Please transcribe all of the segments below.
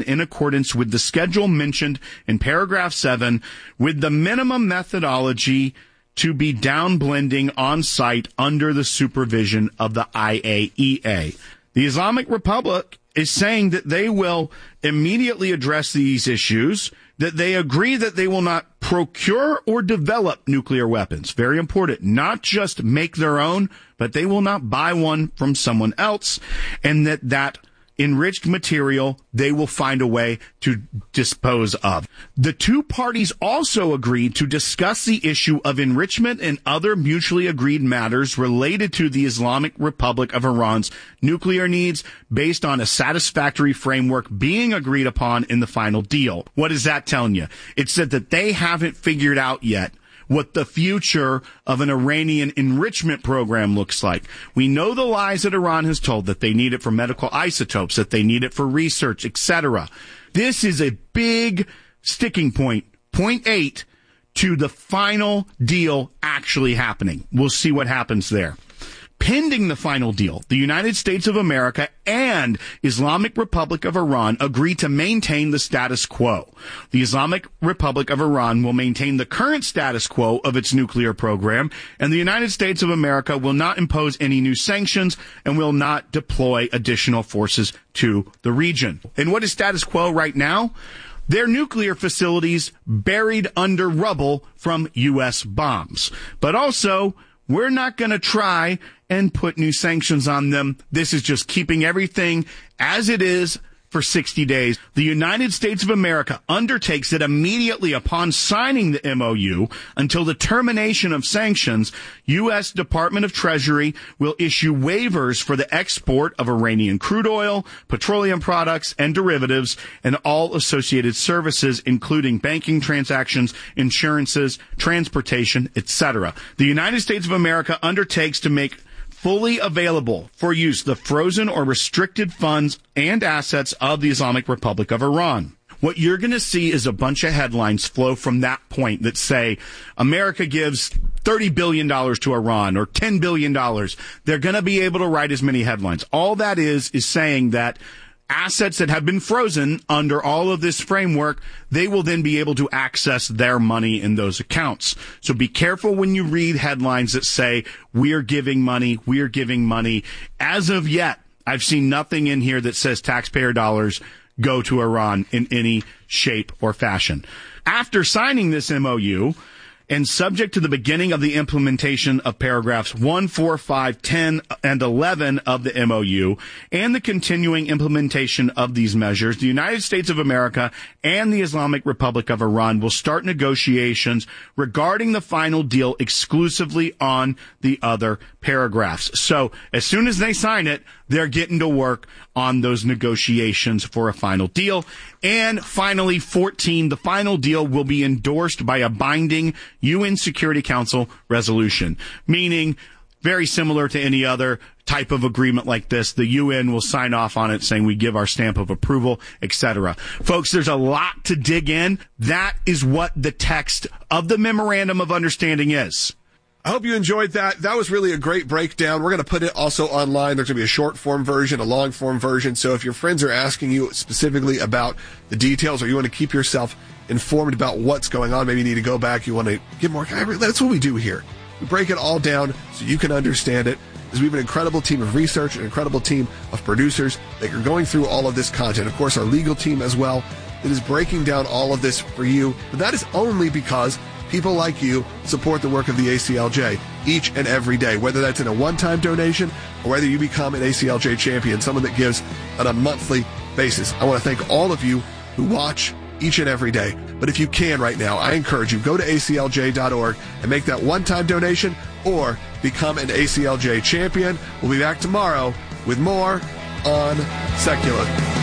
in accordance with the schedule mentioned in paragraph 7, with the minimum methodology to be downblending on site under the supervision of the IAEA. The Islamic Republic is saying that they will immediately address these issues, that they agree that they will not procure or develop nuclear weapons. Very important. Not just make their own, but they will not buy one from someone else, and that enriched material they will find a way to dispose of. The two parties also agreed to discuss the issue of enrichment and other mutually agreed matters related to the Islamic Republic of Iran's nuclear needs based on a satisfactory framework being agreed upon in the final deal. What is that telling you? It said that they haven't figured out yet what the future of an Iranian enrichment program looks like. We know the lies that Iran has told, that they need it for medical isotopes, that they need it for research, etc. This is a big sticking point, point 8, to the final deal actually happening. We'll see what happens there. Pending the final deal, the United States of America and Islamic Republic of Iran agree to maintain the status quo. The Islamic Republic of Iran will maintain the current status quo of its nuclear program, and the United States of America will not impose any new sanctions and will not deploy additional forces to the region. And what is status quo right now? Their nuclear facilities buried under rubble from U.S. bombs. But also, we're not going to try and put new sanctions on them. This is just keeping everything as it is for 60 days. The United States of America undertakes that immediately upon signing the MOU, until the termination of sanctions, U.S. Department of Treasury will issue waivers for the export of Iranian crude oil, petroleum products, and derivatives, and all associated services, including banking transactions, insurances, transportation, etc. The United States of America undertakes to make fully available for use the frozen or restricted funds and assets of the Islamic Republic of Iran. What you're going to see is a bunch of headlines flow from that point that say America gives $30 billion to Iran or $10 billion. They're going to be able to write as many headlines. All that is saying that assets that have been frozen under all of this framework, they will then be able to access their money in those accounts. So be careful when you read headlines that say, we're giving money, we're giving money. As of yet, I've seen nothing in here that says taxpayer dollars go to Iran in any shape or fashion. After signing this MOU, and subject to the beginning of the implementation of paragraphs 1, 4, 5, 10, and 11 of the MOU, and the continuing implementation of these measures, the United States of America and the Islamic Republic of Iran will start negotiations regarding the final deal exclusively on the other paragraphs. So as soon as they sign it, they're getting to work on those negotiations for a final deal. And finally, 14, the final deal will be endorsed by a binding UN Security Council resolution, meaning very similar to any other type of agreement like this. The UN will sign off on it saying we give our stamp of approval, etc. Folks, there's a lot to dig in. That is what the text of the Memorandum of Understanding is. I hope you enjoyed that. That was really a great breakdown. We're going to put it also online. There's going to be a short form version, a long form version. So if your friends are asking you specifically about the details, or you want to keep yourself informed about what's going on, maybe you need to go back, you want to get more, that's what we do here. We break it all down so you can understand it, because we have an incredible team of research, an incredible team of producers that are going through all of this content. Of course, our legal team as well that is breaking down all of this for you. But that is only because people like you support the work of the ACLJ each and every day, whether that's in a one-time donation or whether you become an ACLJ champion, someone that gives on a monthly basis. I want to thank all of you who watch each and every day. But if you can right now, I encourage you, go to aclj.org and make that one-time donation or become an ACLJ champion. We'll be back tomorrow with more on Secular.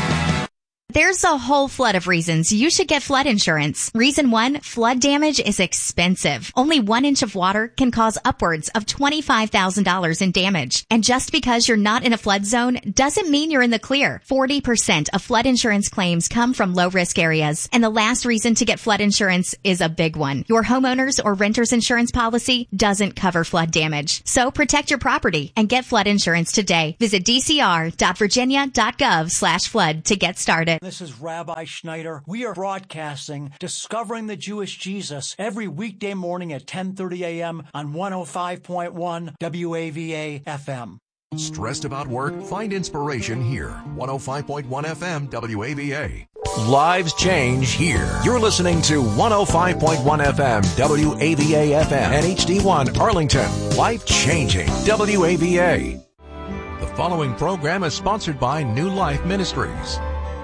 There's a whole flood of reasons you should get flood insurance. Reason 1, flood damage is expensive. Only 1 inch of water can cause upwards of $25,000 in damage. And just because you're not in a flood zone doesn't mean you're in the clear. 40% of flood insurance claims come from low-risk areas. And the last reason to get flood insurance is a big one. Your homeowner's or renter's insurance policy doesn't cover flood damage. So protect your property and get flood insurance today. Visit dcr.virginia.gov/flood to get started. This is Rabbi Schneider. We are broadcasting Discovering the Jewish Jesus every weekday morning at 10:30 a.m. on 105.1 WAVA FM. Stressed about work? Find inspiration here. 105.1 FM WAVA. Lives change here. You're listening to 105.1 FM WAVA FM and HD1 Arlington. Life changing WAVA. The following program is sponsored by New Life Ministries.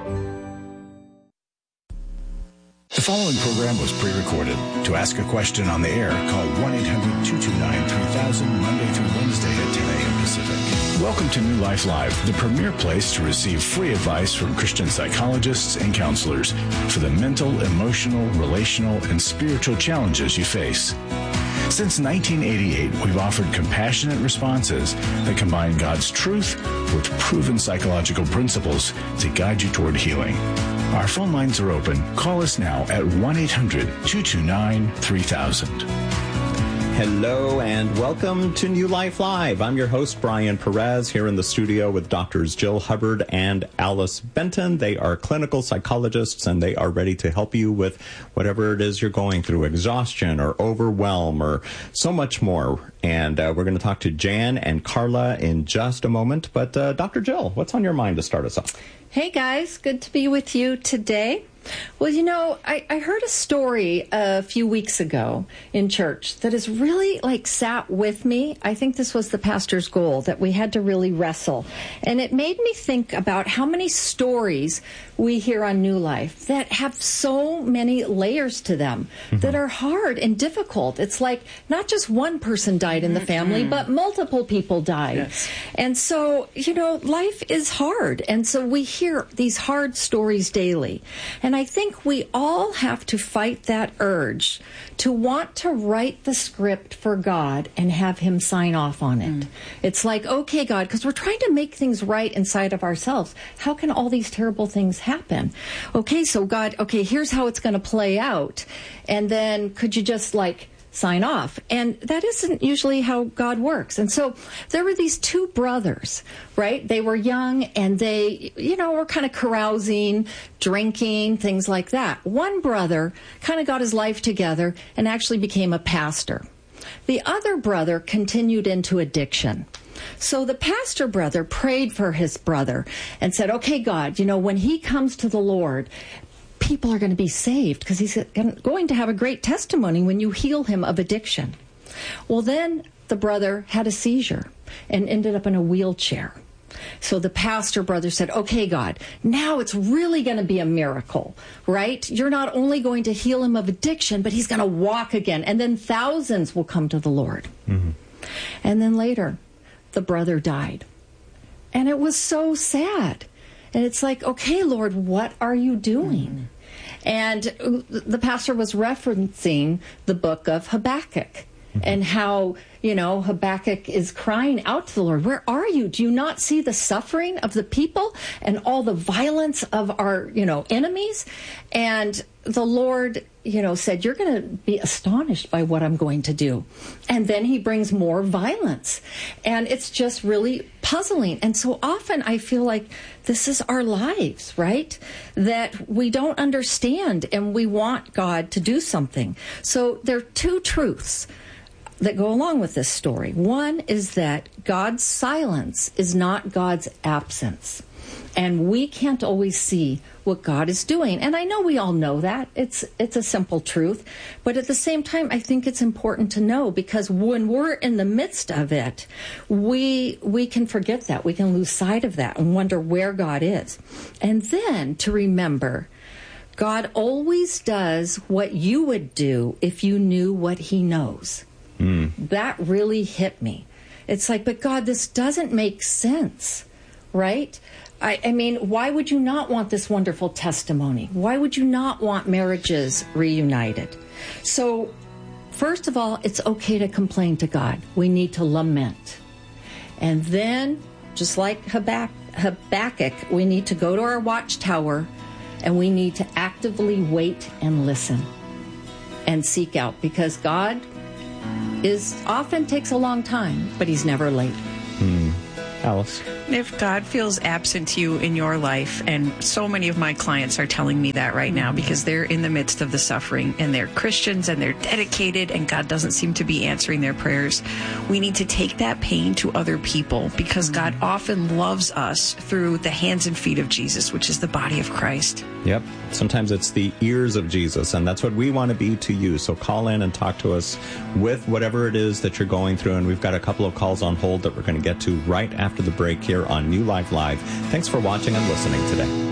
The following program was pre-recorded. To ask a question on the air, call 1-800-229-3000 Monday through Wednesday at 10 a.m. Pacific. Welcome to New Life Live, the premier place to receive free advice from Christian psychologists and counselors for the mental, emotional, relational, and spiritual challenges you face. Since 1988, we've offered compassionate responses that combine God's truth with proven psychological principles to guide you toward healing. Our phone lines are open. Call us now at 1-800-229-3000. Hello and welcome to New Life Live. I'm your host, Brian Perez, here in the studio with Drs. Jill Hubbard and Alice Benton. They are clinical psychologists, and they are ready to help you with whatever it is you're going through, exhaustion or overwhelm or so much more. And we're going to talk to Jan and Carla in just a moment. But Dr. Jill, what's on your mind to start us off? Hey, guys. Good to be with you today. Well, you know, I heard a story a few weeks ago in church that has really, sat with me. I think this was the pastor's goal, that we had to really wrestle. And it made me think about how many stories we hear on New Life that have so many layers to them that are hard and difficult. It's like not just one person died in the family, but multiple people died. Yes. And so, you know, life is hard. And so we hear these hard stories daily. And I think we all have to fight that urge to want to write the script for God and have him sign off on it. It's like, okay, God, because we're trying to make things right inside of ourselves. How can all these terrible things happen? Okay, so God, okay, here's how it's going to play out. And then could you just sign off? And that isn't usually how God works. And so there were these two brothers, right? They were young and they, were kind of carousing, drinking, things like that. One brother kind of got his life together and actually became a pastor. The other brother continued into addiction. So the pastor brother prayed for his brother and said, okay, God, when he comes to the Lord, people are going to be saved because he's going to have a great testimony when you heal him of addiction. Well, then the brother had a seizure and ended up in a wheelchair. So the pastor brother said, okay, God, now it's really going to be a miracle, right? You're not only going to heal him of addiction, but he's going to walk again. And then thousands will come to the Lord. And then later, the brother died. And it was so sad. And it's like, okay, Lord, what are you doing? And the pastor was referencing the book of Habakkuk and how, Habakkuk is crying out to the Lord. Where are you? Do you not see the suffering of the people and all the violence of our, enemies? And the Lord, said, you're going to be astonished by what I'm going to do. And then he brings more violence. And it's just really puzzling. And so often I feel like this is our lives, right? That we don't understand and we want God to do something. So there are two truths that go along with this story. One is that God's silence is not God's absence. And we can't always see what God is doing. And I know we all know that. It's a simple truth. But at the same time, I think it's important to know, because when we're in the midst of it, we can forget that. We can lose sight of that and wonder where God is. And then to remember, God always does what you would do if you knew what he knows. That really hit me. It's like, but God, this doesn't make sense, right? I mean, why would you not want this wonderful testimony? Why would you not want marriages reunited? So, first of all, it's okay to complain to God. We need to lament. And then, just like Habakkuk, we need to go to our watchtower and we need to actively wait and listen and seek out, because God often takes a long time, but he's never late. Alice? If God feels absent to you in your life, and so many of my clients are telling me that right now because they're in the midst of the suffering and they're Christians and they're dedicated and God doesn't seem to be answering their prayers, we need to take that pain to other people because God often loves us through the hands and feet of Jesus, which is the body of Christ. Yep. Sometimes it's the ears of Jesus, and that's what we want to be to you. So call in and talk to us with whatever it is that you're going through, and we've got a couple of calls on hold that we're going to get to right after the break here on New Life Live. Thanks for watching and listening today.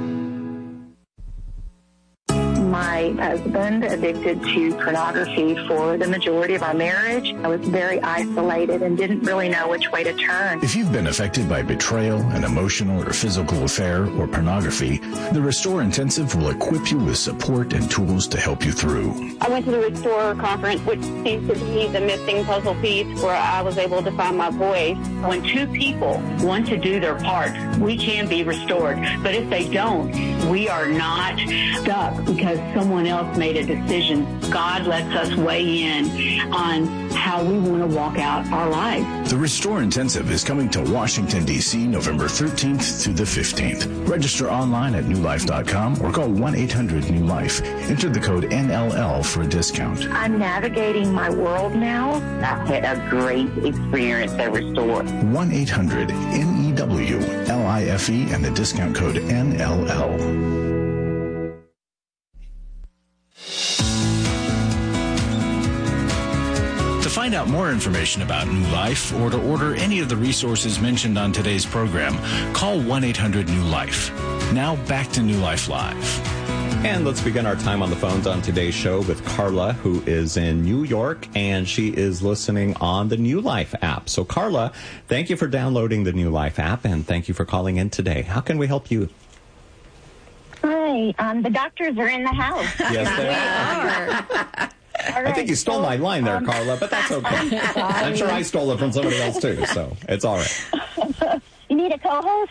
My husband addicted to pornography for the majority of our marriage. I was very isolated and didn't really know which way to turn. If you've been affected by betrayal, an emotional or physical affair, or pornography, the Restore Intensive will equip you with support and tools to help you through. I went to the Restore conference, which seems to be the missing puzzle piece where I was able to find my voice. When two people want to do their part, we can be restored. But if they don't, we are not stuck because someone else made a decision. God lets us weigh in on how we want to walk out our lives. The Restore Intensive is coming to Washington, D.C. November 13th through the 15th. Register online at newlife.com or call 1-800-NEW-LIFE. Enter the code NLL for a discount. I'm navigating my world now. I've had a great experience at Restore. 1-800-NEWLIFE and the discount code NLL. To find out more information about New Life or to order any of the resources mentioned on today's program, call 1-800-NEW-LIFE. Now back to New Life Live. And let's begin our time on the phones on today's show with Carla, who is in New York, and she is listening on the New Life app. So, Carla, thank you for downloading the New Life app, and thank you for calling in today. How can we help you? Hi, the doctors are in the house. Yes, they are. Right, I think you stole my line there, Carla, but that's okay. I'm sure I stole it from somebody else, too, so it's all right. You need a co-host?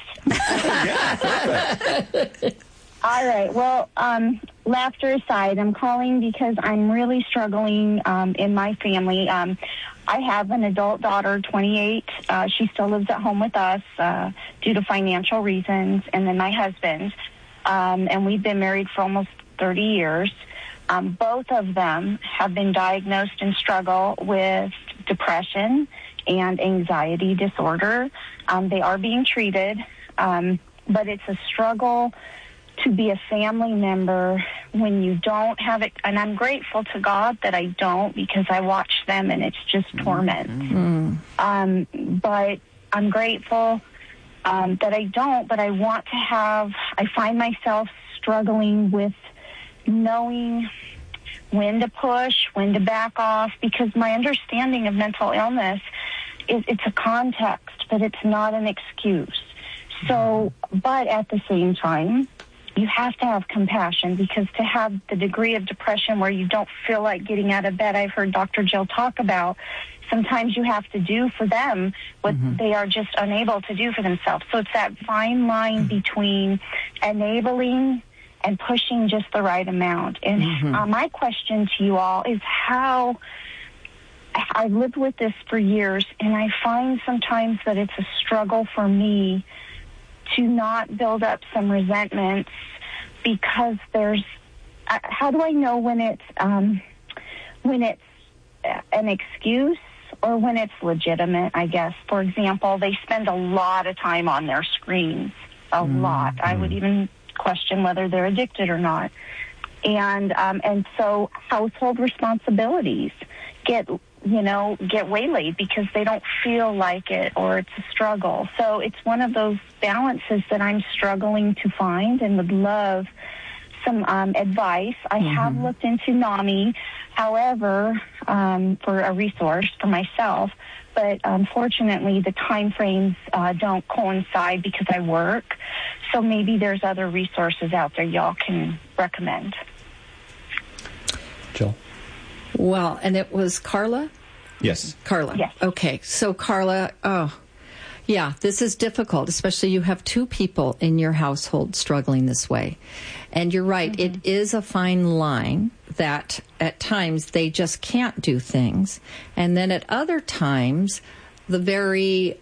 Yeah, perfect. All right. Well, laughter aside, I'm calling because I'm really struggling in my family. I have an adult daughter, 28. She still lives at home with us due to financial reasons, and then my husband. And we've been married for almost 30 years. Both of them have been diagnosed and struggle with depression and anxiety disorder. They are being treated, but it's a struggle to be a family member when you don't have it. And I'm grateful to God that I don't, because I watch them and it's just torment. Mm-hmm. But I'm grateful that I don't, but I want to have. I find myself struggling with knowing when to push, when to back off, because my understanding of mental illness is it's a context, but it's not an excuse. So, but at the same time, you have to have compassion, because to have the degree of depression where you don't feel like getting out of bed, I've heard Dr. Jill talk about, sometimes you have to do for them what they are just unable to do for themselves. So it's that fine line between enabling and pushing just the right amount. And my question to you all is how I've lived with this for years, and I find sometimes that it's a struggle for me to not build up some resentments, because there's, how do I know when it's an excuse or when it's legitimate, I guess? For example, they spend a lot of time on their screens, a lot. I would even question whether they're addicted or not. And so household responsibilities get waylaid because they don't feel like it, or it's a struggle. So it's one of those balances that I'm struggling to find and would love some advice. I have looked into NAMI, however, for a resource for myself, but unfortunately the time frames don't coincide because I work. So maybe there's other resources out there y'all can recommend. Jill? Well, and it was Carla? Yes. Carla. Yes. Okay. So, Carla, yeah, this is difficult, especially you have two people in your household struggling this way. And you're right, it is a fine line that at times they just can't do things. And then at other times, the very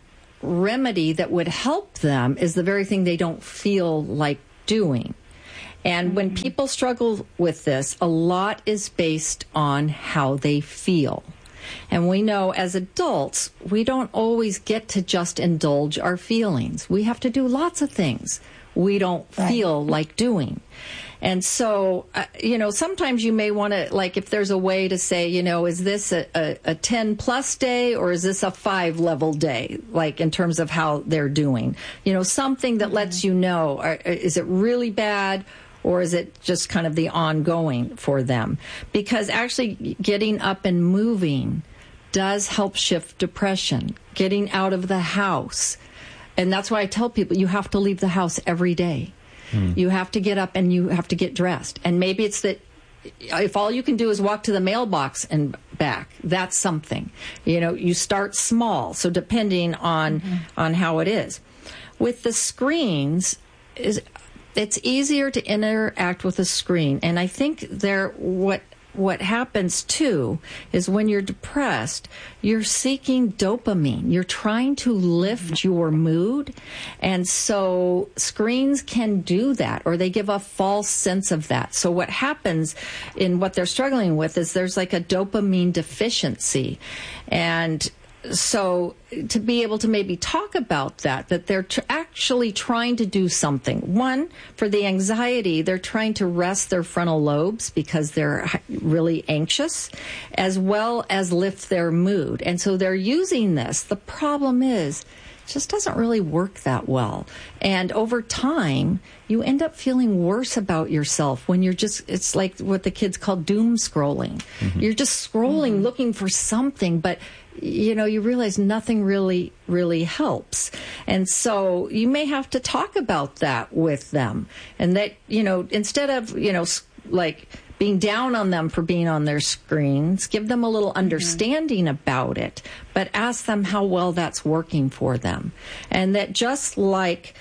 remedy that would help them is the very thing they don't feel like doing. And when people struggle with this, a lot is based on how they feel. And we know as adults, we don't always get to just indulge our feelings. We have to do lots of things we don't feel like doing. And so, sometimes you may want to, like, if there's a way to say, is this a 10 plus day or is this a 5 level day, like in terms of how they're doing? Something that lets you know, is it really bad or is it just kind of the ongoing for them? Because actually getting up and moving does help shift depression, getting out of the house. And that's why I tell people you have to leave the house every day. You have to get up and you have to get dressed. And maybe it's that if all you can do is walk to the mailbox and back, that's something. You start small. So depending on how it is. With the screens, it's easier to interact with a screen. And I think what happens, too, is when you're depressed, you're seeking dopamine. You're trying to lift your mood. And so screens can do that, or they give a false sense of that. So what happens in what they're struggling with is there's like a dopamine deficiency. And so to be able to maybe talk about that they're actually trying to do something. One, for the anxiety, they're trying to rest their frontal lobes because they're really anxious, as well as lift their mood. And so they're using this. The problem is, it just doesn't really work that well. And over time, you end up feeling worse about yourself when it's like what the kids call doom scrolling. You're just scrolling, looking for something, but you realize nothing really helps. And so you may have to talk about that with them. And that, instead of, like being down on them for being on their screens, give them a little understanding about it, but ask them how well that's working for them. And that just like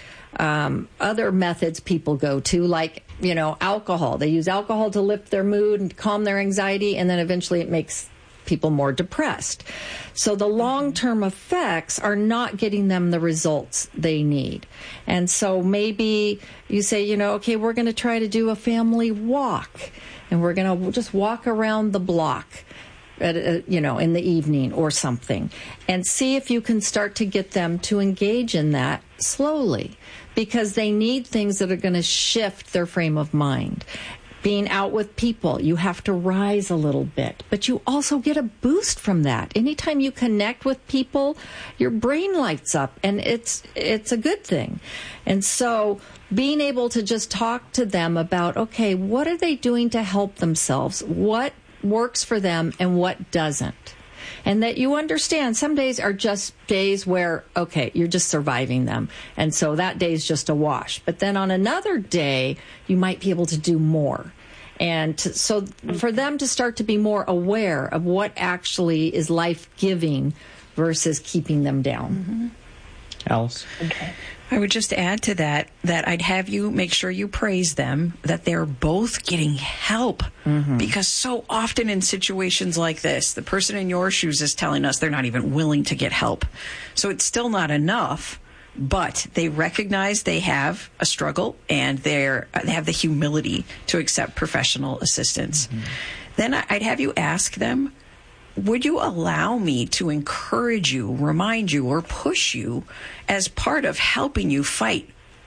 other methods people go to, like, alcohol. They use alcohol to lift their mood and calm their anxiety, and then eventually it makes people more depressed. So the long-term effects are not getting them the results they need. And so maybe you say, okay, we're going to try to do a family walk, and we're going to just walk around the block at, in the evening or something, and see if you can start to get them to engage in that slowly, because they need things that are going to shift their frame of mind. Being out with people, you have to rise a little bit, but you also get a boost from that. Anytime you connect with people, your brain lights up, and it's a good thing. And so being able to just talk to them about, okay, what are they doing to help themselves? What works for them and what doesn't? And that you understand some days are just days where, okay, you're just surviving them. And so that day is just a wash. But then on another day, you might be able to do more. And so for them to start to be more aware of what actually is life-giving versus keeping them down. Alice? Okay. I would just add to that I'd have you make sure you praise them, that they're both getting help. Because so often in situations like this, the person in your shoes is telling us they're not even willing to get help. So it's still not enough, but they recognize they have a struggle, and they have the humility to accept professional assistance. Then I'd have you ask them, would you allow me to encourage you, remind you, or push you as part of helping you fight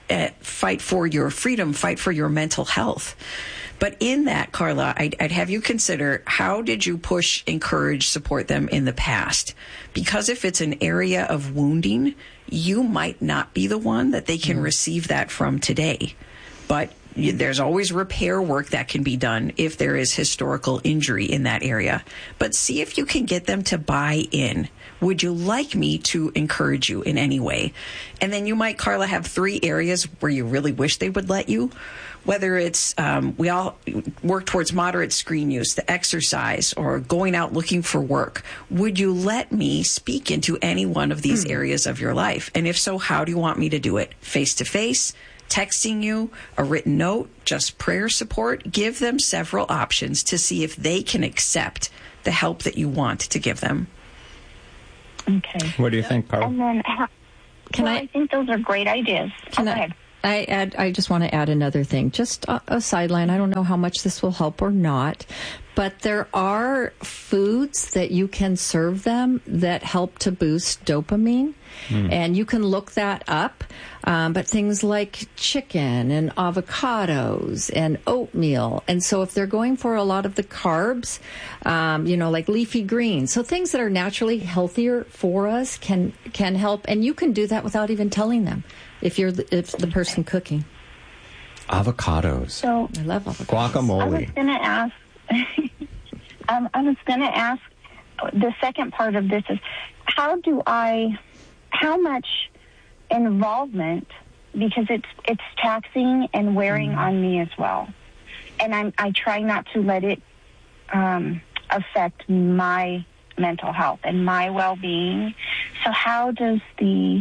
for your freedom, fight for your mental health? But in that, Carla, I'd have you consider, how did you push, encourage, support them in the past? Because if it's an area of wounding, you might not be the one that they can receive that from today. But there's always repair work that can be done if there is historical injury in that area. But see if you can get them to buy in. Would you like me to encourage you in any way? And then you might, Carla, have 3 areas where you really wish they would let you. Whether it's we all work towards moderate screen use, the exercise, or going out looking for work. Would you let me speak into any one of these areas of your life? And if so, how do you want me to do it? Face-to-face? Texting you, a written note, just prayer support? Give them several options to see if they can accept the help that you want to give them. Okay. What do you think, Carla? And then I think those are great ideas. Go ahead. I just want to add another thing, just a sideline. I don't know how much this will help or not, but there are foods that you can serve them that help to boost dopamine, and you can look that up. But things like chicken and avocados and oatmeal, and so if they're going for a lot of the carbs, like leafy greens, so things that are naturally healthier for us can help, and you can do that without even telling them. If the person cooking. Avocados. So I love avocados. Guacamole. I was going to ask. The second part of this is how much involvement, because it's taxing and wearing on me as well, and I try not to let it affect my mental health and my well-being. So how does the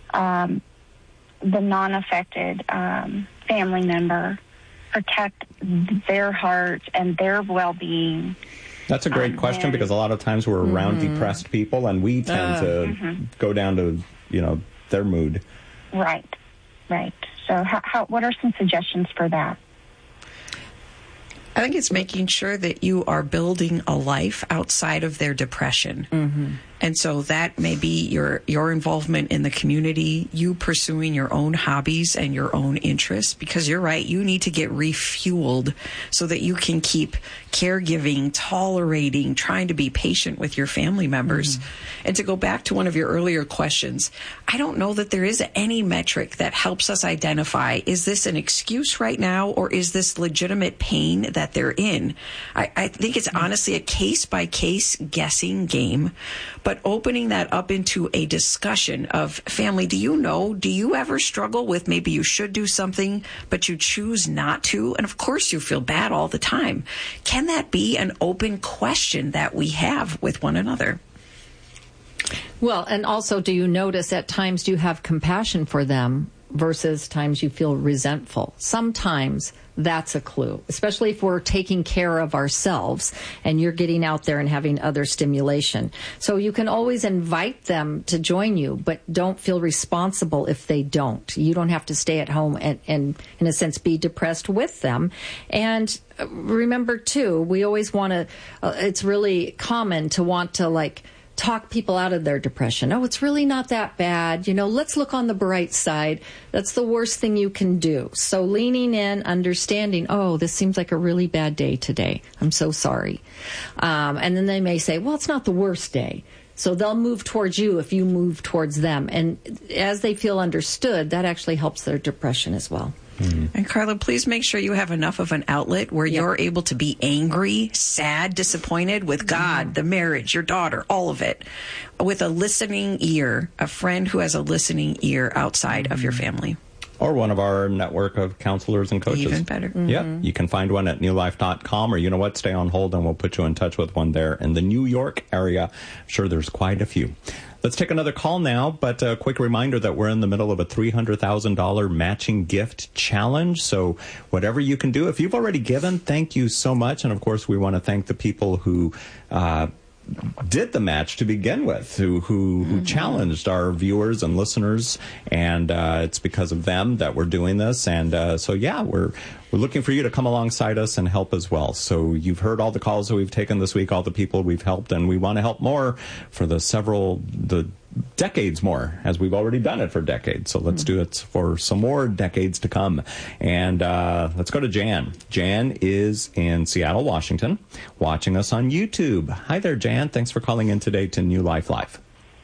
non-affected family member protect their heart and their well-being? That's a great question, because a lot of times we're around depressed people and we tend to go down to, their mood. Right. So what are some suggestions for that? I think it's making sure that you are building a life outside of their depression. And so that may be your involvement in the community, you pursuing your own hobbies and your own interests, because you're right, you need to get refueled so that you can keep caregiving, tolerating, trying to be patient with your family members. And to go back to one of your earlier questions, I don't know that there is any metric that helps us identify, is this an excuse right now, or is this legitimate pain that they're in? I think it's honestly a case-by-case guessing game. But opening that up into a discussion of, family, do you ever struggle with maybe you should do something, but you choose not to? And of course you feel bad all the time. Can that be an open question that we have with one another? Well, and also, do you notice at times do you have compassion for them versus times you feel resentful? Sometimes that's a clue, especially if we're taking care of ourselves and you're getting out there and having other stimulation. So you can always invite them to join you, but don't feel responsible if they don't. You don't have to stay at home and in a sense, be depressed with them. And remember, too, we always want to, it's really common to want to talk people out of their depression. Oh, it's really not that bad. Let's look on the bright side. That's the worst thing you can do. So leaning in, understanding, oh, this seems like a really bad day today. I'm so sorry. And then they may say, well, it's not the worst day. So they'll move towards you if you move towards them. And as they feel understood, that actually helps their depression as well. And Carla, please make sure you have enough of an outlet where you're able to be angry, sad, disappointed with God, the marriage, your daughter, all of it, with a listening ear, a friend who has a listening ear outside of your family. Or one of our network of counselors and coaches. Even better. Yeah, you can find one at newlife.com, or stay on hold and we'll put you in touch with one there in the New York area. I'm sure there's quite a few. Let's take another call now, but a quick reminder that we're in the middle of a $300,000 matching gift challenge. So whatever you can do, if you've already given, thank you so much. And of course, we want to thank the people who did the match to begin with, who challenged our viewers and listeners, and it's because of them that we're doing this. And we're looking for you to come alongside us and help as well. So you've heard all the calls that we've taken this week, all the people we've helped, and we want to help more for the decades more, as we've already done it for decades. So let's do it for some more decades to come. And let's go to Jan. Jan is in Seattle, Washington, watching us on YouTube. Hi there, Jan. Thanks for calling in today to New Life Live.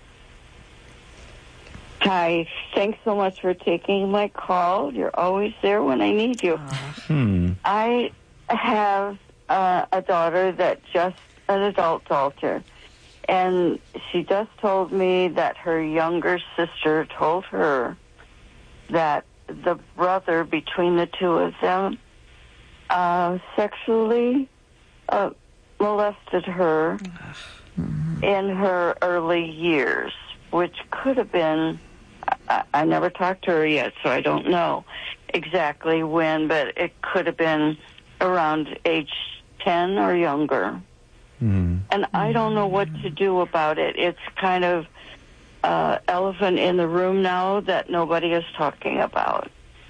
Hi. Thanks so much for taking my call. You're always there when I need you. I have a daughter that just an adult daughter. And she just told me that her younger sister told her that the brother between the two of them sexually molested her in her early years, which could have been, I never talked to her yet, so I don't know exactly when, but it could have been around age 10 or younger. And I don't know what to do about it. It's kind of elephant in the room now that nobody is talking about.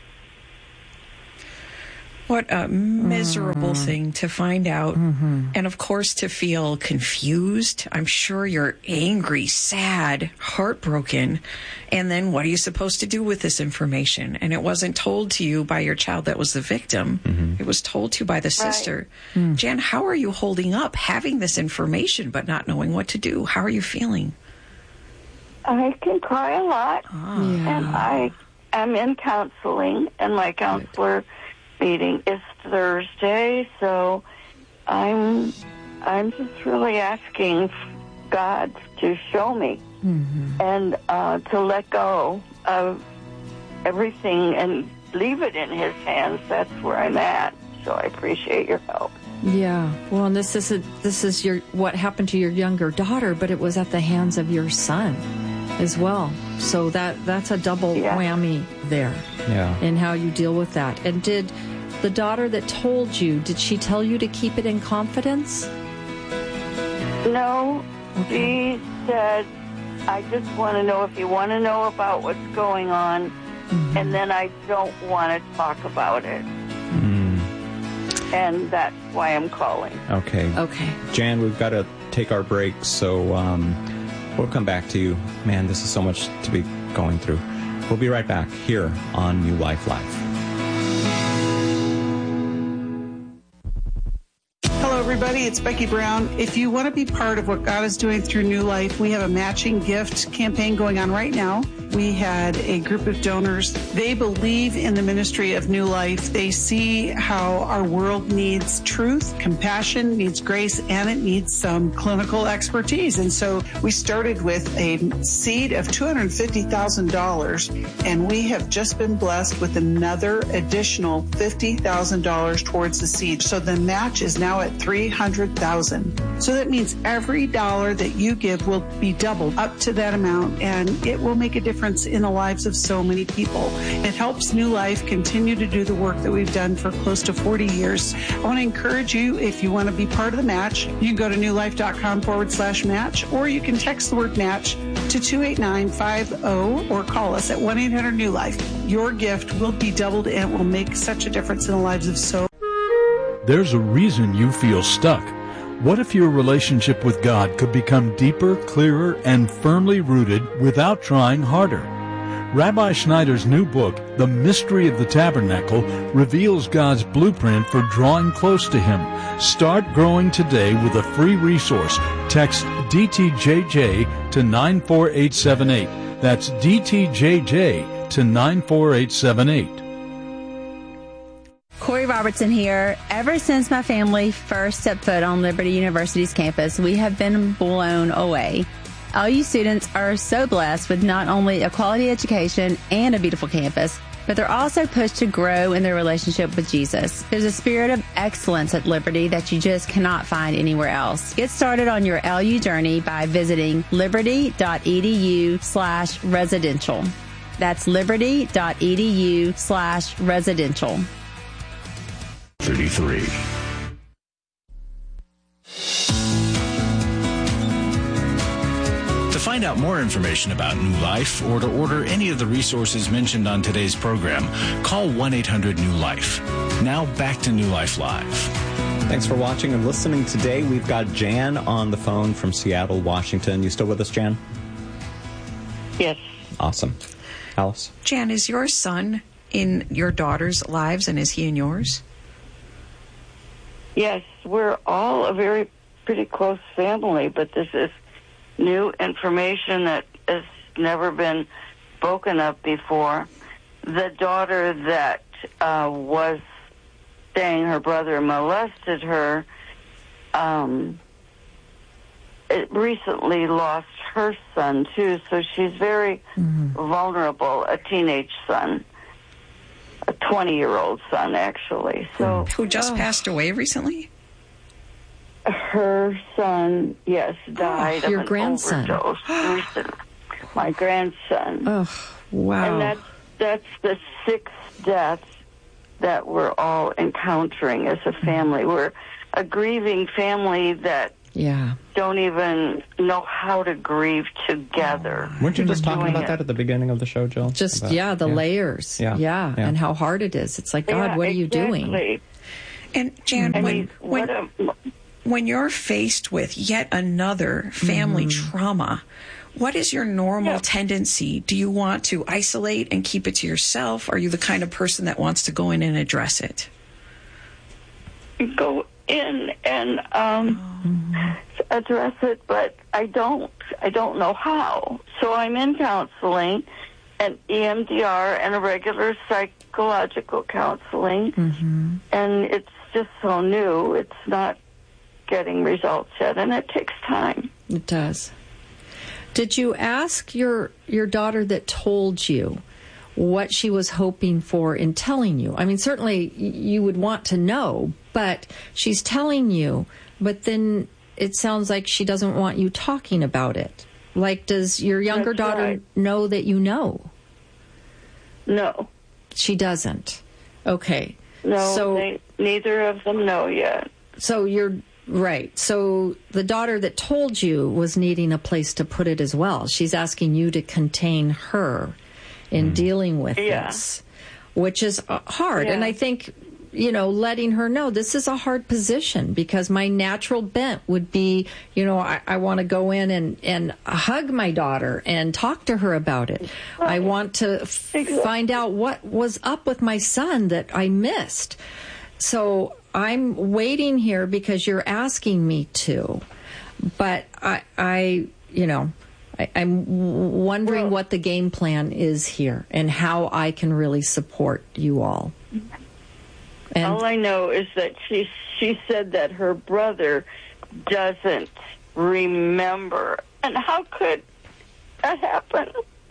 What a miserable thing to find out. And of course, to feel confused. I'm sure you're angry, sad, heartbroken. And then what are you supposed to do with this information? And it wasn't told to you by your child that was the victim. It was told to you by the sister. Jan, how are you holding up having this information but not knowing what to do? How are you feeling? I can cry a lot. And I am in counseling, and my counselor meeting is Thursday, so I'm just really asking God to show me and to let go of everything and leave it in His hands. That's where I'm at. So I appreciate your help. Yeah. Well, and this is your what happened to your younger daughter, but it was at the hands of your son as well. So that's a double whammy there. Yeah. And how you deal with that. And did the daughter that told you, did she tell you to keep it in confidence? No. She said, I just want to know if you want to know about what's going on, and then I don't want to talk about it. And that's why I'm calling. Okay. Jan, we've got to take our break, so we'll come back to you. Man, this is so much to be going through. We'll be right back here on New Life Live. Hello, everybody. It's Becky Brown. If you want to be part of what God is doing through New Life, we have a matching gift campaign going on right now. We had a group of donors. They believe in the ministry of New Life. They see how our world needs truth, compassion, needs grace, and it needs some clinical expertise. And so we started with a seed of $250,000, and we have just been blessed with another additional $50,000 towards the seed. So the match is now at $300,000. So that means every dollar that you give will be doubled up to that amount, and it will make a difference in the lives of so many people. It helps New Life continue to do the work that we've done for close to 40 years. I want to encourage you, if you want to be part of the match, you can go to newlife.com/match, or you can text the word match to 28950 or call us at 1-800-NEW-LIFE. Your gift will be doubled and it will make such a difference in the lives of so. There's a reason you feel stuck. What if your relationship with God could become deeper, clearer, and firmly rooted without trying harder? Rabbi Schneider's new book, The Mystery of the Tabernacle, reveals God's blueprint for drawing close to Him. Start growing today with a free resource. Text DTJJ to 94878. That's DTJJ to 94878. Corey Robertson here. Ever since my family first stepped foot on Liberty University's campus, we have been blown away. LU students are so blessed with not only a quality education and a beautiful campus, but they're also pushed to grow in their relationship with Jesus. There's a spirit of excellence at Liberty that you just cannot find anywhere else. Get started on your LU journey by visiting liberty.edu/residential. That's liberty.edu/residential. 33. To find out more information about New Life or to order any of the resources mentioned on today's program, call 1-800-NEW-LIFE. Now back to New Life Live. Thanks for watching and listening today. We've got Jan on the phone from Seattle, Washington. You still with us, Jan? Yes. Awesome. Alice? Jan, is your son in your daughter's lives, and is he in yours? Yes, we're all a pretty close family, but this is new information that has never been spoken of before. The daughter that was saying her brother molested her it recently lost her son, too, so she's very vulnerable, a teenage son. A 20-year-old son, actually. So who just passed away recently? Her son, yes, died of your an grandson. overdose recently. My grandson. Oh, wow. And that's the sixth death that we're all encountering as a family. We're a grieving family that don't even know how to grieve together. Weren't you just talking about that at the beginning of the show, Jill? The layers. Yeah, and how hard it is. It's like, God, what are you doing? And Jan, when you're faced with yet another family trauma, what is your normal tendency? Do you want to isolate and keep it to yourself? Are you the kind of person that wants to go in and address it? Go in and address it, but I don't know how. So I'm in counseling and EMDR and a regular psychological counseling, and it's just so new. It's not getting results yet, and it takes time. It does. Did you ask your daughter that told you what she was hoping for in telling you? I mean, certainly you would want to know, but she's telling you, but then it sounds like she doesn't want you talking about it. Like, does your younger daughter know that you know? No. She doesn't. Okay. No, so neither of them know yet. So you're right. So the daughter that told you was needing a place to put it as well. She's asking you to contain her in dealing with this, which is hard. And I think, letting her know this is a hard position, because my natural bent would be, I want to go in and hug my daughter and talk to her about it. I want to find out what was up with my son that I missed. So I'm waiting here because you're asking me to, but I'm wondering what the game plan is here and how I can really support you all. And all I know is that she said that her brother doesn't remember. And how could that happen?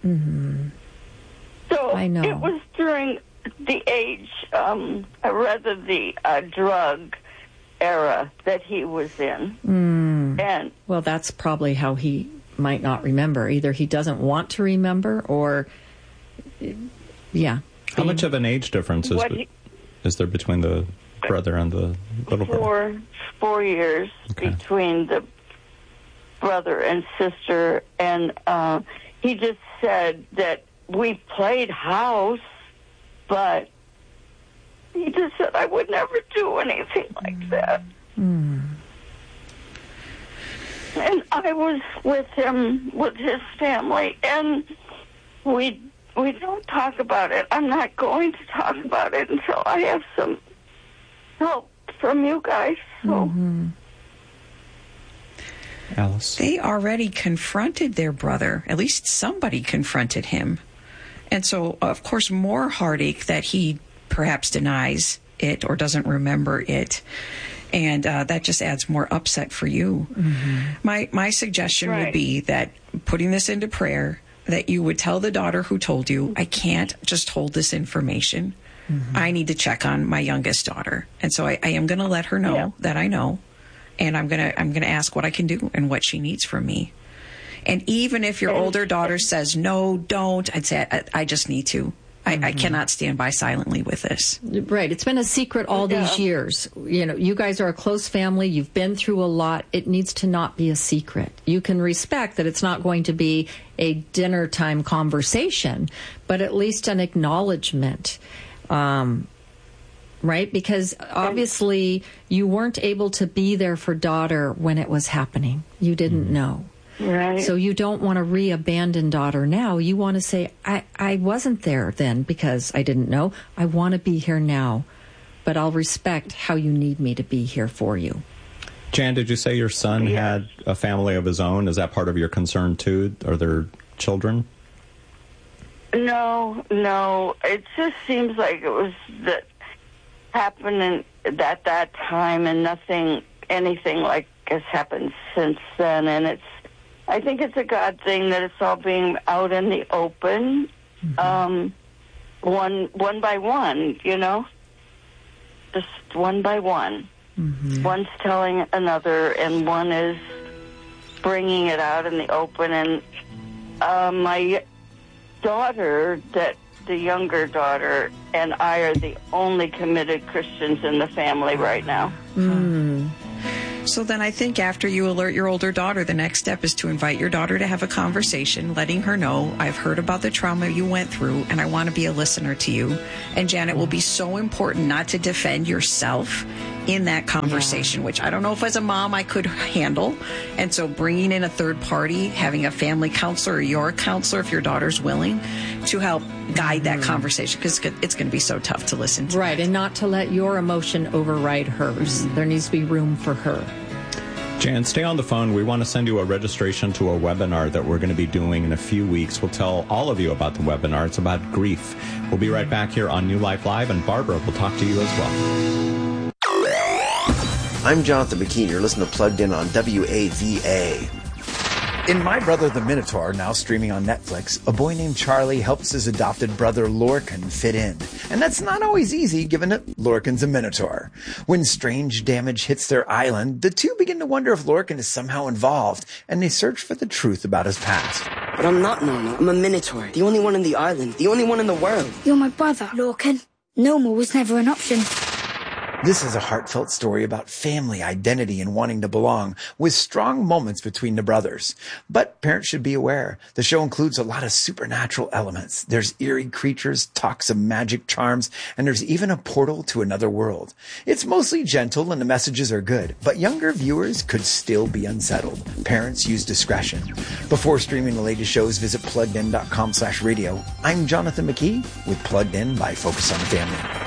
So I know. It was during the age, the drug era that he was in. And well, that's probably how he might not remember. Either he doesn't want to remember, or How much of an age difference is there between the brother and the little brother? 4 years between the brother and sister, and he just said that we played house, but he just said I would never do anything like that. And I was with him, with his family, and we don't talk about it. I'm not going to talk about it until I have some help from you guys. So. Alice? They already confronted their brother. At least somebody confronted him. And so, of course, more heartache that he perhaps denies it or doesn't remember it. And that just adds more upset for you. My suggestion would be that putting this into prayer, that you would tell the daughter who told you, I can't just hold this information. I need to check on my youngest daughter. And so I am going to let her know that I know. And I'm going to ask what I can do and what she needs from me. And even if your older daughter says, no, don't, I'd say, I just need to. I cannot stand by silently with this. Right. It's been a secret all these years. You guys are a close family. You've been through a lot. It needs to not be a secret. You can respect that it's not going to be a dinner time conversation, but at least an acknowledgement. Right? Because obviously you weren't able to be there for daughter when it was happening. You didn't know. Right. So you don't want to re-abandon daughter now. You want to say, I wasn't there then because I didn't know. I want to be here now, but I'll respect how you need me to be here for you. Jan, did you say your son had a family of his own? Is that part of your concern too? Are there children? No. It just seems like it was that happening at that time, and anything like has happened since then. And I think it's a God thing that it's all being out in the open, one by one, just one by one. One's telling another, and one is bringing it out in the open. And my daughter, the younger daughter, and I are the only committed Christians in the family right now. So then I think after you alert your older daughter, the next step is to invite your daughter to have a conversation, letting her know, I've heard about the trauma you went through, and I want to be a listener to you. And Janet, will be so important not to defend yourself in that conversation, which I don't know if as a mom I could handle. And so bringing in a third party, having a family counselor or your counselor, if your daughter's willing, to help guide that conversation, because it's going to be so tough to listen to. Right, and not to let your emotion override hers. There needs to be room for her. Jan, stay on the phone. We want to send you a registration to a webinar that we're going to be doing in a few weeks. We'll tell all of you about the webinar. It's about grief. We'll be right back here on New Life Live, and Barbara will talk to you as well. I'm Jonathan McKean. You're listening to Plugged In on WAVA. In My Brother the Minotaur, now streaming on Netflix, a boy named Charlie helps his adopted brother Lorcan fit in. And that's not always easy, given that Lorcan's a minotaur. When strange damage hits their island, the two begin to wonder if Lorcan is somehow involved, and they search for the truth about his past. But I'm not normal. I'm a minotaur. The only one in the island. The only one in the world. You're my brother, Lorcan. Normal was never an option. This is a heartfelt story about family, identity, and wanting to belong, with strong moments between the brothers. But parents should be aware, the show includes a lot of supernatural elements. There's eerie creatures, talks of magic charms, and there's even a portal to another world. It's mostly gentle and the messages are good, but younger viewers could still be unsettled. Parents use discretion. Before streaming the latest shows, visit PluggedIn.com/radio. I'm Jonathan McKee with Plugged In by Focus on the Family.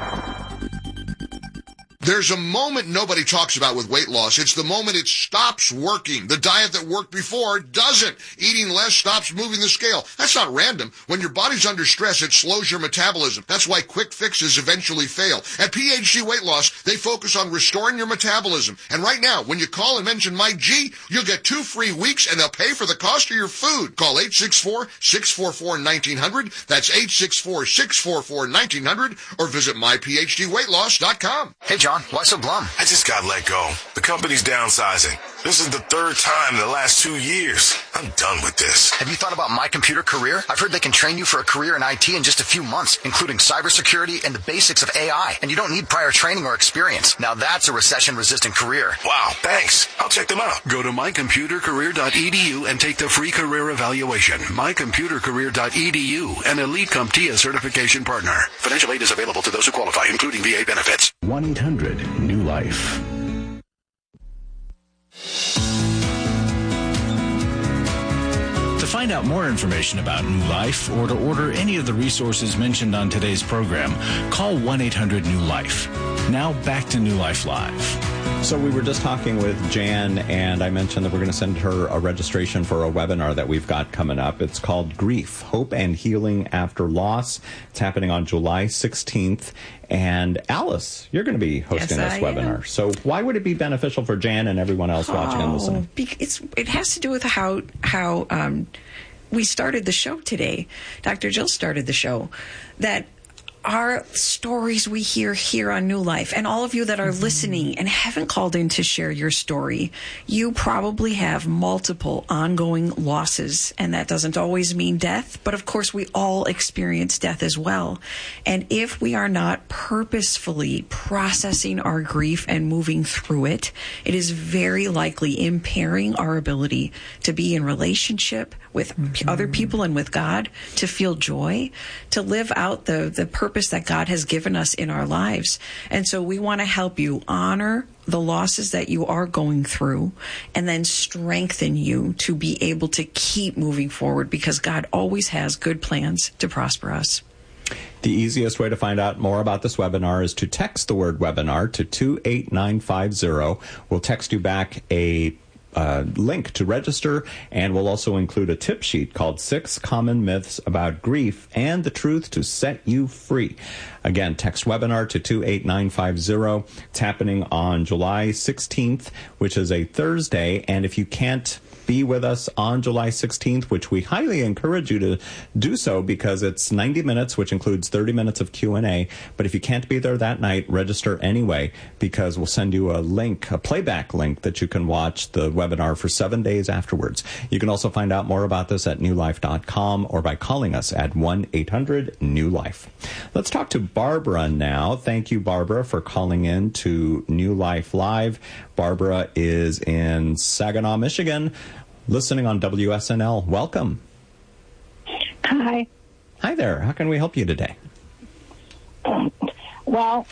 There's a moment nobody talks about with weight loss. It's the moment it stops working. The diet that worked before doesn't. Eating less stops moving the scale. That's not random. When your body's under stress, it slows your metabolism. That's why quick fixes eventually fail. At PhD Weight Loss, they focus on restoring your metabolism. And right now, when you call and mention Mike G, you'll get 2 free weeks and they'll pay for the cost of your food. Call 864-644-1900. That's 864-644-1900 or visit myphdweightloss.com. Hey, John. Why so glum? I just got let go. The company's downsizing. This is the 3rd time in the last 2 years. I'm done with this. Have you thought about My Computer Career? I've heard they can train you for a career in IT in just a few months, including cybersecurity and the basics of AI. And you don't need prior training or experience. Now that's a recession-resistant career. Wow, thanks. I'll check them out. Go to mycomputercareer.edu and take the free career evaluation. mycomputercareer.edu, an elite CompTIA certification partner. Financial aid is available to those who qualify, including VA benefits. 1-800-NEW-LIFE. To find out more information about New Life or to order any of the resources mentioned on today's program, call 1-800-NEW-LIFE. Now back to New Life Live. So we were just talking with Jan, and I mentioned that we're going to send her a registration for a webinar that we've got coming up. It's called Grief, Hope and Healing After Loss. It's happening on July 16th. And Alice, you're going to be hosting this webinar. Am. So why would it be beneficial for Jan and everyone else watching and listening? It has to do with how we started the show today. Dr. Jill started the show. That our stories we hear here on New Life, and all of you that are listening and haven't called in to share your story, you probably have multiple ongoing losses, and that doesn't always mean death, but of course we all experience death as well. And if we are not purposefully processing our grief and moving through it, it is very likely impairing our ability to be in relationship with other people and with God, to feel joy, to live out the purpose that God has given us in our lives. And so we want to help you honor the losses that you are going through and then strengthen you to be able to keep moving forward, because God always has good plans to prosper us. The easiest way to find out more about this webinar is to text the word webinar to 28950. We'll text you back a link to register, and we'll also include a tip sheet called 6 Common Myths About Grief and the Truth to Set You Free. Again, text webinar to 28950. It's happening on July 16th, which is a Thursday, and if you can't be with us on July 16th, which we highly encourage you to do so because it's 90 minutes, which includes 30 minutes of Q&A. But if you can't be there that night, register anyway, because we'll send you a link, a playback link that you can watch the webinar webinar for 7 days afterwards. You can also find out more about this at newlife.com or by calling us at 1-800-NEW-LIFE. Let's talk to Barbara now. Thank you, Barbara, for calling in to New Life Live. Barbara is in Saginaw, Michigan, listening on WSNL. Welcome. Hi. Hi there. How can we help you today? Well,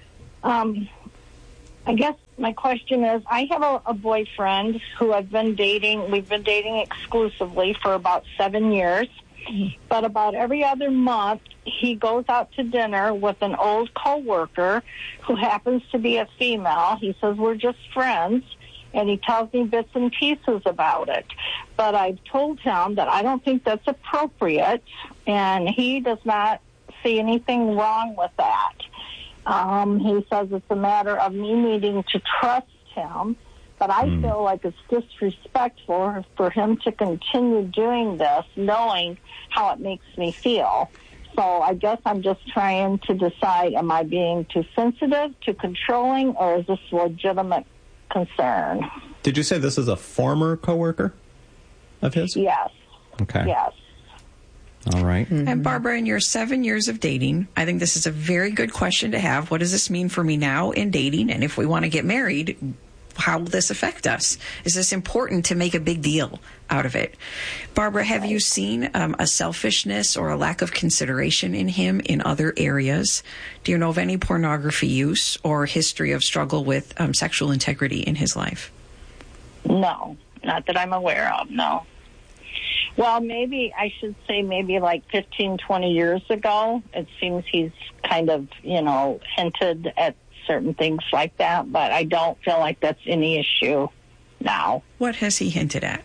I guess my question is, I have a boyfriend who I've been dating. We've been dating exclusively for about 7 years. But about every other month, he goes out to dinner with an old coworker who happens to be a female. He says, we're just friends, and he tells me bits and pieces about it. But I've told him that I don't think that's appropriate, and he does not see anything wrong with that. He says it's a matter of me needing to trust him, but I feel like it's disrespectful for him to continue doing this, knowing how it makes me feel. So I guess I'm just trying to decide, am I being too sensitive, too controlling, or is this a legitimate concern? Did you say this is a former coworker of his? Yes. Okay. Yes. All right. And Barbara, in your 7 years of dating, I think this is a very good question to have. What does this mean for me now in dating? And if we want to get married, how will this affect us? Is this important to make a big deal out of it? Barbara, have you seen a selfishness or a lack of consideration in him in other areas? Do you know of any pornography use or history of struggle with sexual integrity in his life? No, not that I'm aware of, no. Well, maybe I should say maybe like 15, 20 years ago, it seems he's kind of, hinted at certain things like that, but I don't feel like that's any issue now. What has he hinted at?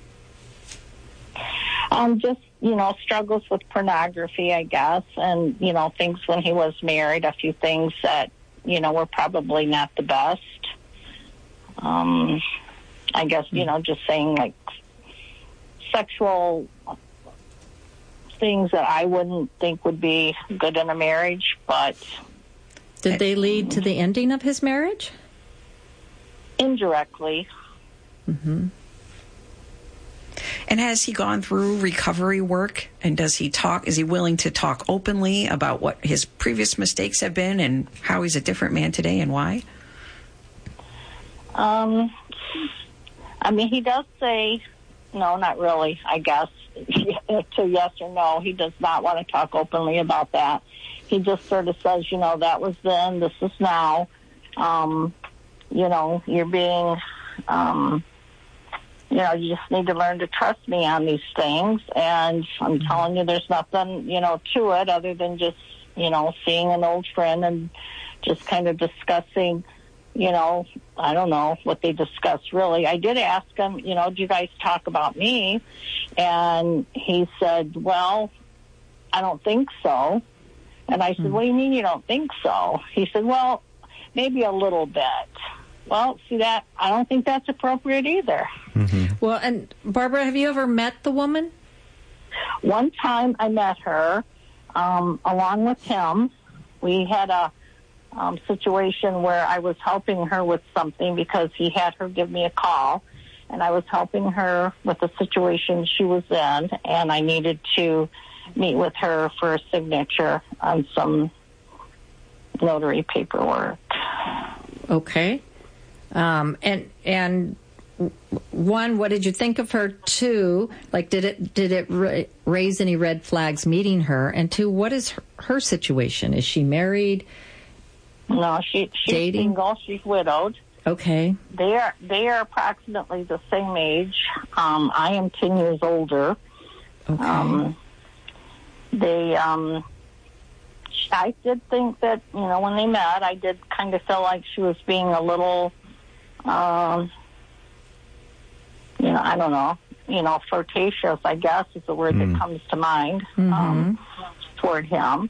Just, struggles with pornography, I guess, and, things when he was married, a few things that, were probably not the best. I guess, just saying like sexual things that I wouldn't think would be good in a marriage, but... Did they lead to the ending of his marriage? Indirectly. Mm-hmm. And has he gone through recovery work? And does he talk? Is he willing to talk openly about what his previous mistakes have been and how he's a different man today and why? He does say, no, not really, I guess, to yes or no. He does not want to talk openly about that. He just sort of says, that was then, this is now. You're being, you just need to learn to trust me on these things. And I'm telling you, there's nothing, to it other than just, seeing an old friend and just kind of discussing, I don't know what they discussed really. I did ask him, do you guys talk about me? And he said, well, I don't think so. And I said, what do you mean you don't think so? He said, well, maybe a little bit. Well, see that? I don't think that's appropriate either. Mm-hmm. Well, and Barbara, have you ever met the woman? One time I met her along with him. We had a situation where I was helping her with something because he had her give me a call. And I was helping her with the situation she was in, and I needed to meet with her for a signature on some notary paperwork. Okay. And one, what did you think of her? Two, like, did it raise any red flags meeting her? And two, what is her situation? Is she married? No, she's dating? Single. She's widowed. Okay. They are approximately the same age. I am 10 years older. Okay. I did think that, when they met, I did kind of feel like she was being a little, I don't know, flirtatious, I guess is the word that comes to mind, toward him.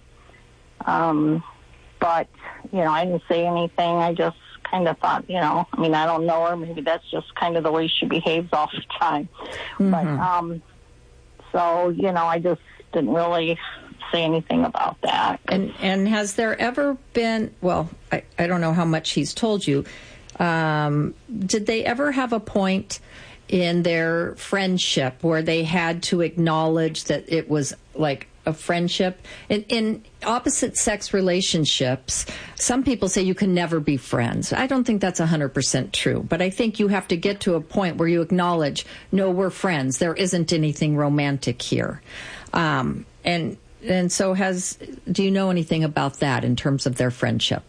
But, I didn't say anything. I just kind of thought, I don't know her. Maybe that's just kind of the way she behaves all the time. But, so, I just didn't really say anything about that. And has there ever been, well, I don't know how much he's told you, did they ever have a point in their friendship where they had to acknowledge that it was like a friendship. In opposite sex relationships, some people say you can never be friends. I don't think that's 100% true, but I think you have to get to a point where you acknowledge, no, we're friends. There isn't anything romantic here. And so do you know anything about that in terms of their friendship?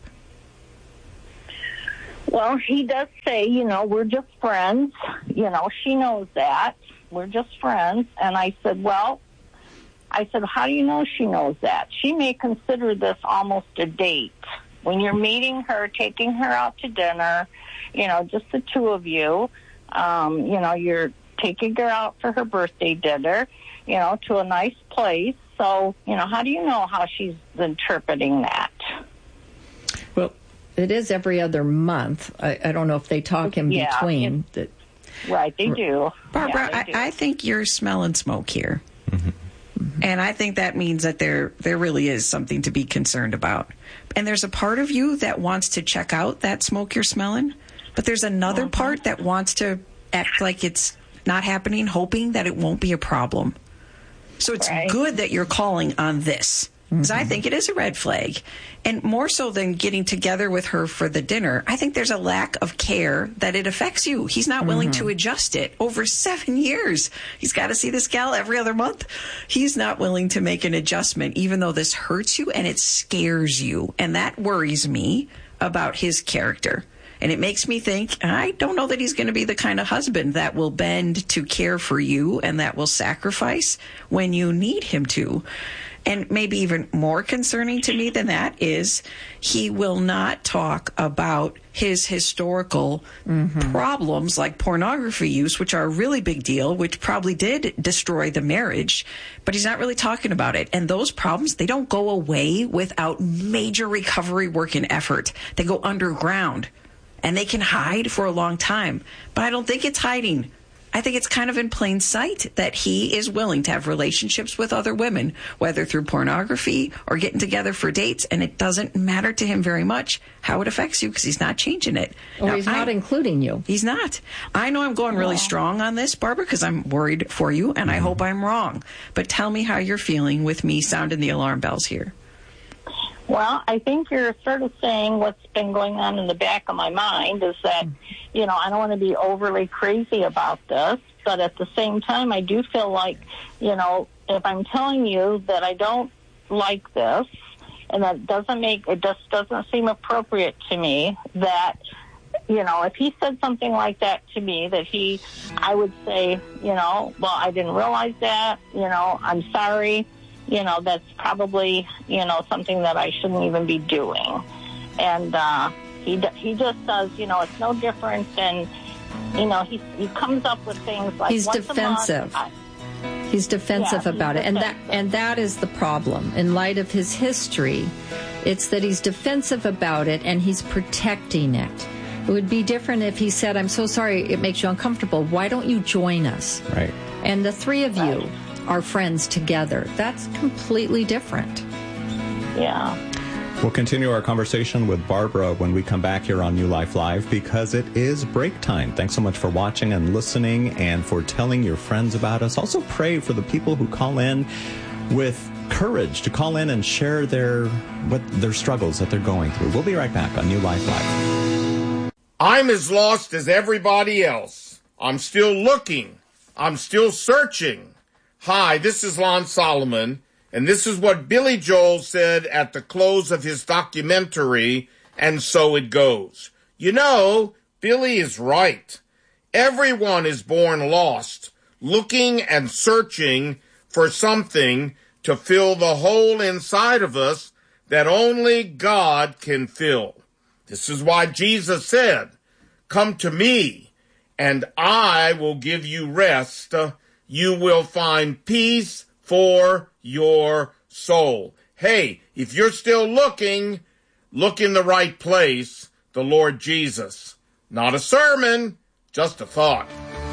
Well, he does say, we're just friends. She knows that. We're just friends. And I said, how do you know she knows that? She may consider this almost a date. When you're meeting her, taking her out to dinner, just the two of you, you're taking her out for her birthday dinner, to a nice place. So, how do you know how she's interpreting that? Well, it is every other month. I don't know if they talk in between. Right, they do. Barbara, Yeah, they do. I think you're smelling smoke here. And I think that means that there really is something to be concerned about. And there's a part of you that wants to check out that smoke you're smelling, but there's another part that wants to act like it's not happening, hoping that it won't be a problem. So it's good that you're calling on this. Because I think it is a red flag. And more so than getting together with her for the dinner, I think there's a lack of care that it affects you. He's not willing to adjust it. Over 7 years, he's got to see this gal every other month. He's not willing to make an adjustment, even though this hurts you and it scares you. And that worries me about his character. And it makes me think, I don't know that he's going to be the kind of husband that will bend to care for you and that will sacrifice when you need him to. And maybe even more concerning to me than that is he will not talk about his historical problems like pornography use, which are a really big deal, which probably did destroy the marriage, but he's not really talking about it. And those problems, they don't go away without major recovery work and effort. They go underground and they can hide for a long time. But I don't think it's hiding. I think it's kind of in plain sight that he is willing to have relationships with other women, whether through pornography or getting together for dates, and it doesn't matter to him very much how it affects you because he's not changing it. Or now, he's not including you. He's not. I know I'm going really strong on this, Barbara, because I'm worried for you, and I hope I'm wrong. But tell me how you're feeling with me sounding the alarm bells here. Well, I think you're sort of saying what's been going on in the back of my mind is that, I don't want to be overly crazy about this, but at the same time, I do feel like, if I'm telling you that I don't like this and that it just doesn't seem appropriate to me that, if he said something like that to me, I would say, well, I didn't realize that, I'm sorry. That's probably, something that I shouldn't even be doing. And he just says, it's no different than, he comes up with things like he's defensive. He's defensive about it. And that is the problem. In light of his history, it's that he's defensive about it and he's protecting it. It would be different if he said, I'm so sorry it makes you uncomfortable. Why don't you join us? Right. And the three of you are friends together. That's completely different. Yeah. We'll continue our conversation with Barbara when we come back here on New Life Live because it is break time. Thanks so much for watching and listening and for telling your friends about us. Also pray for the people who call in with courage to call in and share their struggles that they're going through. We'll be right back on New Life Live. I'm as lost as everybody else. I'm still looking. I'm still searching. Hi, this is Lon Solomon, and this is what Billy Joel said at the close of his documentary, And So It Goes. Billy is right. Everyone is born lost, looking and searching for something to fill the hole inside of us that only God can fill. This is why Jesus said, "Come to me, and I will give you rest. You will find peace for your soul." Hey, if you're still looking, look in the right place, the Lord Jesus. Not a sermon, just a thought.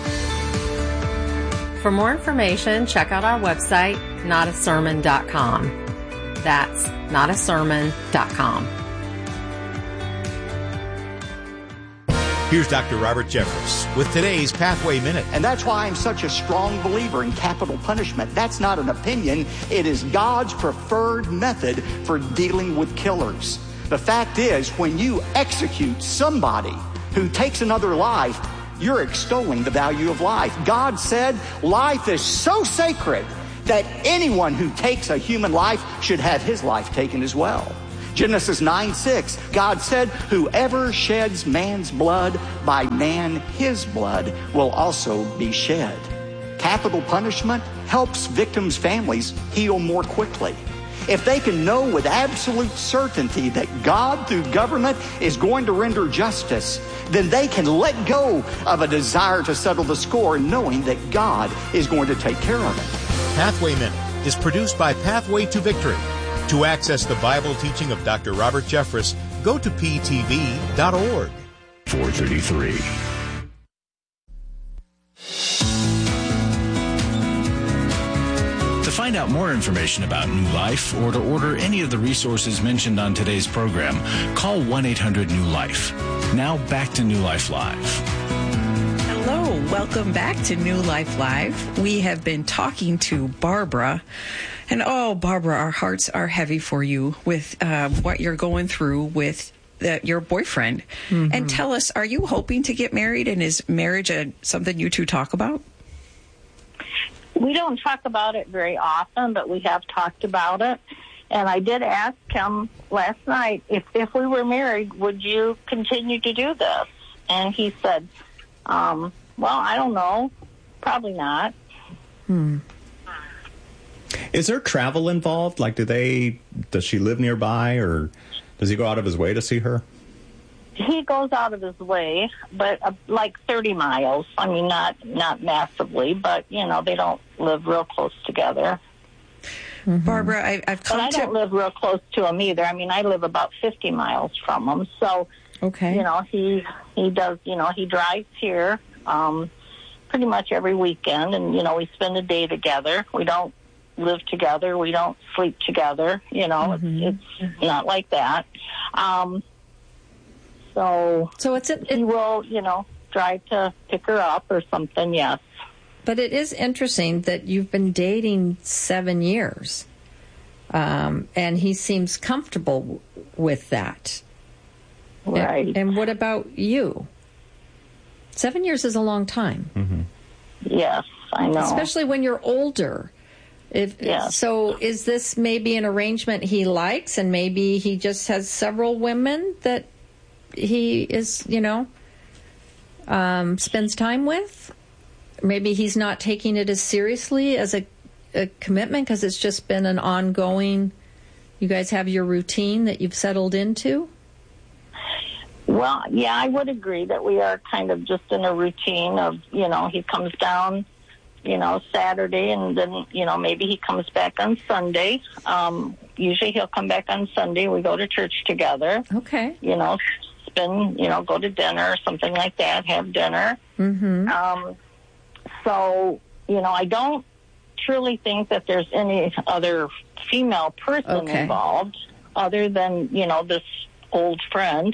For more information, check out our website, notasermon.com. That's notasermon.com. Here's Dr. Robert Jeffress with today's Pathway Minute. And that's why I'm such a strong believer in capital punishment. That's not an opinion. It is God's preferred method for dealing with killers. The fact is, when you execute somebody who takes another life, you're extolling the value of life. God said life is so sacred that anyone who takes a human life should have his life taken as well. Genesis 9:6, God said, whoever sheds man's blood, by man his blood will also be shed. Capital punishment helps victims' families heal more quickly. If they can know with absolute certainty that God, through government, is going to render justice, then they can let go of a desire to settle the score, knowing that God is going to take care of it. Pathway Minute is produced by Pathway to Victory. To access the Bible teaching of Dr. Robert Jeffress, go to ptv.org. 433. To find out more information about New Life or to order any of the resources mentioned on today's program, call 1-800-NEW-LIFE. Now back to New Life Live. Hello, welcome back to New Life Live. We have been talking to Barbara. And oh, Barbara, our hearts are heavy for you with what you're going through with your boyfriend. Mm-hmm. And tell us, are you hoping to get married? And is marriage something you two talk about? We don't talk about it very often, but we have talked about it. And I did ask him last night, if we were married, would you continue to do this? And he said, well, I don't know. Probably not. Is there travel involved? Like, does she live nearby, or does he go out of his way to see her? He goes out of his way, but like 30 miles. I mean, not massively, but, they don't live real close together. Mm-hmm. Barbara, I've come I don't live real close to him either. I mean, I live about 50 miles from him. So, okay. He does, he drives here pretty much every weekend, and, we spend a day together. We don't live together. We don't sleep together. It's not like that. So he will, drive to pick her up or something, yes. But it is interesting that you've been dating 7 years, and he seems comfortable with that. Right. And what about you? 7 years is a long time. Mm-hmm. Yes, I know. Especially when you're older. So is this maybe an arrangement he likes, and maybe he just has several women that he is, spends time with? Maybe he's not taking it as seriously as a commitment because it's just been an ongoing, you guys have your routine that you've settled into? Well, yeah, I would agree that we are kind of just in a routine of, he comes down, Saturday, and then, maybe he comes back on Sunday. Usually he'll come back on Sunday. We go to church together. Okay. Spend, go to dinner or something like that, have dinner. Mm-hmm. So, I don't truly think that there's any other female person involved other than, this old friend.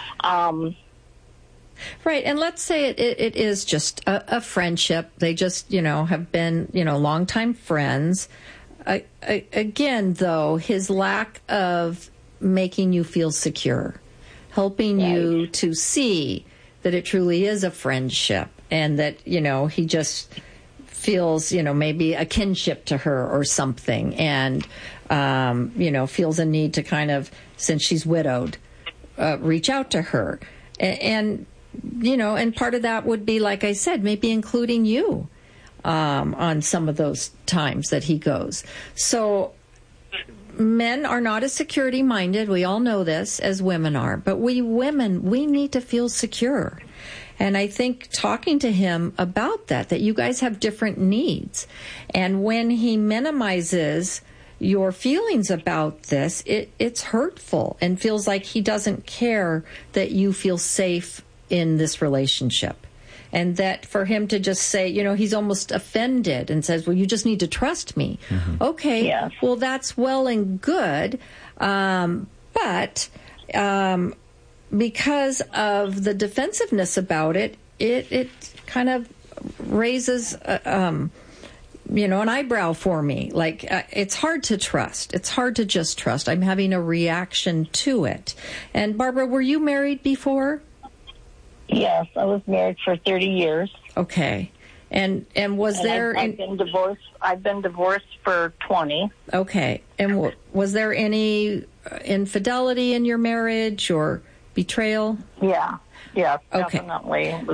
Right, and let's say it is just a friendship. They just, have been, longtime friends. Again, though, his lack of making you feel secure, helping you to see that it truly is a friendship, and that, he just feels, maybe a kinship to her or something, and, feels a need to kind of, since she's widowed, reach out to her. And part of that would be, like I said, maybe including you on some of those times that he goes. So men are not as security minded. We all know this, as women are. But we women, we need to feel secure. And I think talking to him about that you guys have different needs. And when he minimizes your feelings about this, it's hurtful and feels like he doesn't care that you feel safe in this relationship. And that for him to just say, he's almost offended and says, well, you just need to trust me. Mm-hmm. Okay, well, that's well and good. But because of the defensiveness about it, it kind of raises, an eyebrow for me. Like, it's hard to trust. It's hard to just trust. I'm having a reaction to it. And Barbara, were you married before? Yes, I was married for 30 years. Okay. And was there... I've been divorced. I've been divorced for 20. Okay. And was there any infidelity in your marriage or betrayal? Yeah. Yeah, okay. definitely.